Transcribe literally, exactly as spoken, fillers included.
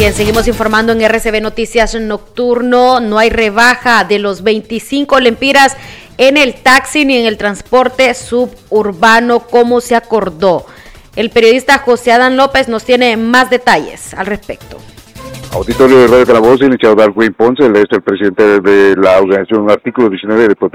Bien, seguimos informando en R C B Noticias Nocturno. No hay rebaja de los veinticinco lempiras en el taxi ni en el transporte suburbano como se acordó. El periodista José Adán López nos tiene más detalles al respecto. Auditorio de Radio Calabozo, iniciado Darwin Ponce, él es el presidente de la organización Artículo diecinueve de